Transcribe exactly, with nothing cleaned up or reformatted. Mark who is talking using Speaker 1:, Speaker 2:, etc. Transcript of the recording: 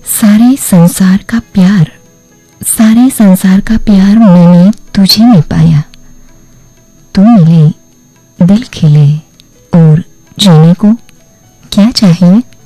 Speaker 1: सारे संसार का प्यार, सारे संसार का प्यार मैंने तुझे में पाया। तू मिले, दिल खिले और जीने को क्या चाहिए।